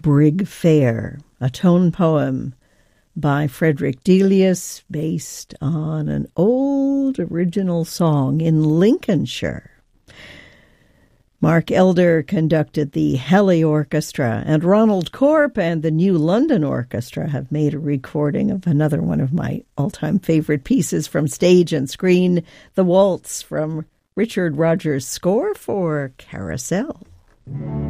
Brig Fair, a tone poem by Frederick Delius based on an old original song in Lincolnshire. Mark Elder conducted the Halley Orchestra, and Ronald Corp and the New London Orchestra have made a recording of another one of my all-time favorite pieces from stage and screen, the waltz from Richard Rodgers' score for Carousel.